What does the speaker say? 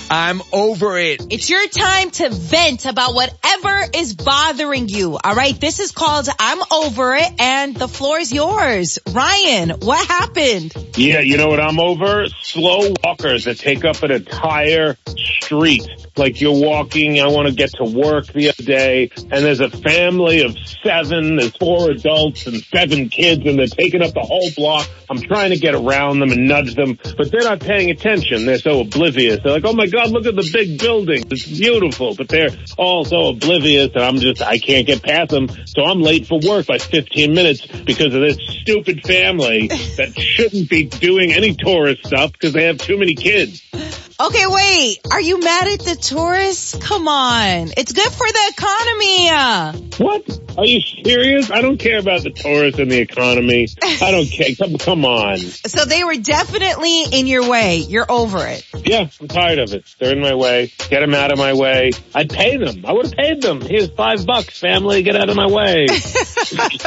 I'm over it. It's your time to vent about whatever is bothering you. All right. This is called I'm Over It, and the floor is yours. Ryan, what happened? Yeah, you know what I'm over? Slow walkers that take up an entire street. Like you're walking, I want to get to work the other day, and there's a family of 7, there's 4 adults and 7 kids, and they're taking up the whole block. I'm trying to get around them and nudge them, but they're not paying attention. They're so oblivious. They're like, oh my God, look at the big building. It's beautiful, but they're all so oblivious, and I can't get past them, so I'm late for work by 15 minutes because of this stupid family that shouldn't be doing any tourist stuff because they have too many kids. Okay, wait. Are you mad at the tourists? Come on. It's good for the economy. What? Are you serious? I don't care about the tourists and the economy. I don't care. Come on. So they were definitely in your way. You're over it. Yeah, I'm tired of it. They're in my way. Get them out of my way. I'd pay them. I would have paid them. Here's $5, family. Get out of my way.